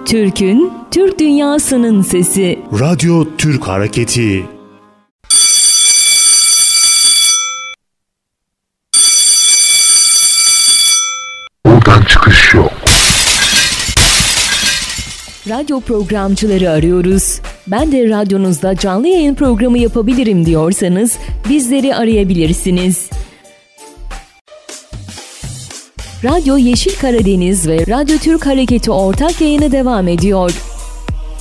Türk'ün, Türk dünyasının sesi. Radyo Türk Hareketi. Buradan çıkış yok. Radyo programcıları arıyoruz. Ben de radyonuzda canlı yayın programı yapabilirim diyorsanız bizleri arayabilirsiniz. Radyo Yeşil Karadeniz ve Radyo Türk Hareketi ortak yayını devam ediyor.